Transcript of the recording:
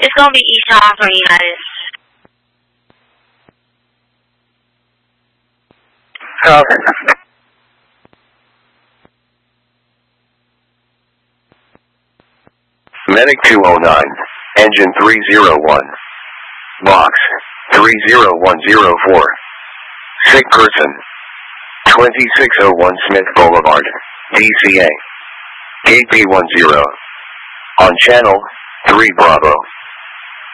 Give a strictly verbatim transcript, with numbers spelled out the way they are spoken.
It's gonna be Esau from United. Okay. Medic two oh nine, engine three oh one. Box, three oh one oh four. Sick person, twenty-six oh one Smith Boulevard, D C A. Gate B ten. On channel, three Bravo.